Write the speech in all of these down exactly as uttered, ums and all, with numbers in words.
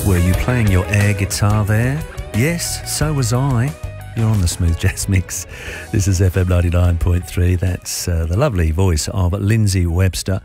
Were you playing your air guitar there? Yes, so was I. You're on the Smooth Jazz Mix. This is F M ninety-nine point three. That's uh, the lovely voice of Lindsay Webster.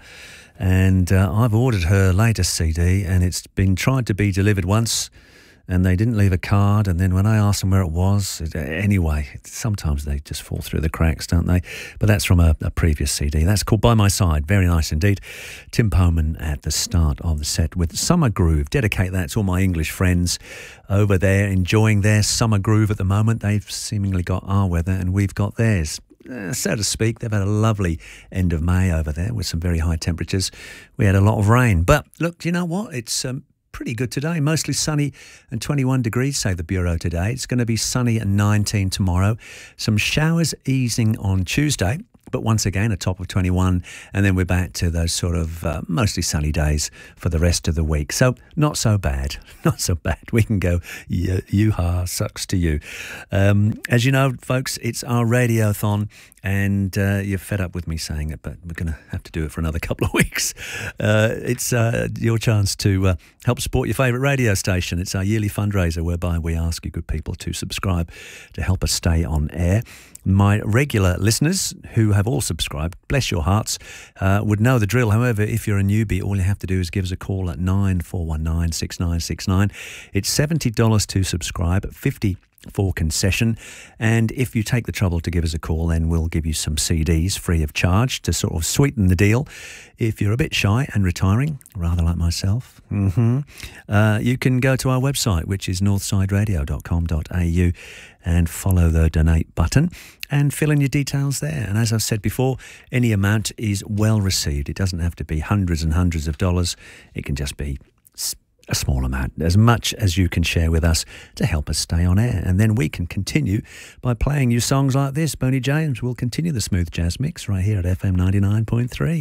And uh, I've ordered her latest C D, and it's been tried to be delivered once, and they didn't leave a card. And then when I asked them where it was, it, anyway, sometimes they just fall through the cracks, don't they? But that's from a, a previous C D. That's called By My Side. Very nice indeed. Tim Poman at the start of the set with Summer Groove. Dedicate that to all my English friends over there enjoying their summer groove at the moment. They've seemingly got our weather and we've got theirs. Uh, so to speak, they've had a lovely end of May over there with some very high temperatures. We had a lot of rain. But look, do you know what? It's um, pretty good today. Mostly sunny and twenty-one degrees, say the Bureau today. It's going to be sunny and nineteen tomorrow. Some showers easing on Tuesday. But once again, a top of twenty-one, and then we're back to those sort of uh, mostly sunny days for the rest of the week. So not so bad, not so bad. We can go, yeah, you-ha, sucks to you. Um, as you know, folks, it's our radiothon, and uh, you're fed up with me saying it, but we're going to have to do it for another couple of weeks. Uh, it's uh, your chance to uh, help support your favourite radio station. It's our yearly fundraiser whereby we ask you good people to subscribe to help us stay on air. My regular listeners who have all subscribed, bless your hearts, uh, would know the drill. However, if you're a newbie, all you have to do is give us a call at nine four one nine, six nine six nine. It's seventy dollars to subscribe, fifty dollars for concession, and if you take the trouble to give us a call, then we'll give you some C Ds free of charge to sort of sweeten the deal. If you're a bit shy and retiring, rather like myself, mm-hmm, uh, you can go to our website, which is northside radio dot com dot a u, and follow the donate button and fill in your details there. And as I've said before, any amount is well received. It doesn't have to be hundreds and hundreds of dollars. It can just be a small amount, as much as you can share with us to help us stay on air. And then we can continue by playing you songs like this. Boney James will continue the Smooth Jazz Mix right here at F M ninety-nine point three.